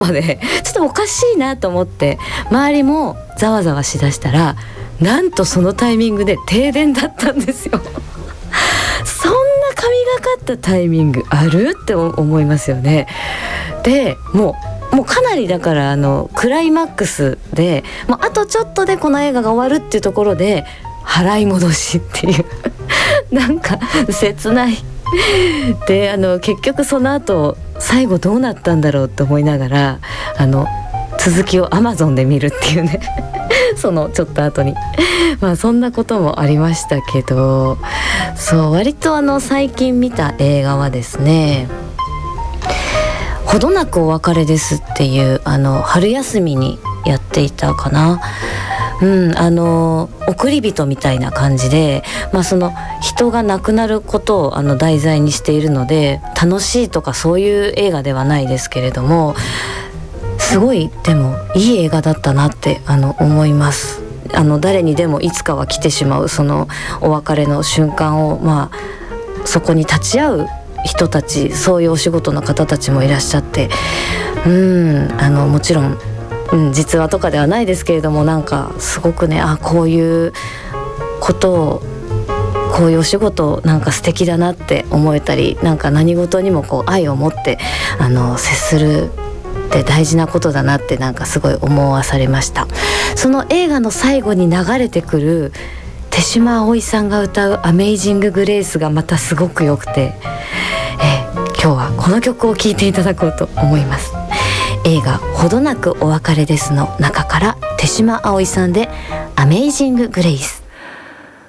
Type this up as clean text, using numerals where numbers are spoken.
でちょっとおかしいなと思って周りもざわざわしだしたら、なんとそのタイミングで停電だったんですよそんな神がかったタイミングあるって思いますよね。でもうかなりだからクライマックスでもうあとちょっとでこの映画が終わるっていうところで払い戻しっていうなんか切ないで結局その後最後どうなったんだろうと思いながら続きを Amazon で見るっていうねそのちょっと後にまあそんなこともありましたけど、そう割と最近見た映画はですね、ほどなくお別れですっていう春休みにやっていたかな、送り人みたいな感じで、その人が亡くなることを題材にしているので楽しいとかそういう映画ではないですけれども、すごいでもいい映画だったなって思います。誰にでもいつかは来てしまうそのお別れの瞬間を、そこに立ち会う人たち、そういうお仕事の方たちもいらっしゃって、もちろん、実話とかではないですけれども、なんかすごくね、こういうことをこういうお仕事なんか素敵だなって思えたり、なんか何事にもこう愛を持って接するって大事なことだなってなんかすごい思わされました。その映画の最後に流れてくる手島葵さんが歌うアメイジンググレイスがまたすごく良くて、今日はこの曲を聴いていただこうと思います。映画ほどなくお別れですの中から手島葵さんでアメイジンググレイス。